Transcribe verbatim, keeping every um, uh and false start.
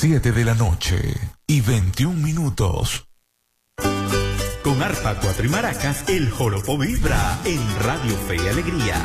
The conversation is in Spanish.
siete de la noche y veintiún minutos. Con arpa, cuatro y maracas, el joropo vibra en Radio Fe y Alegría.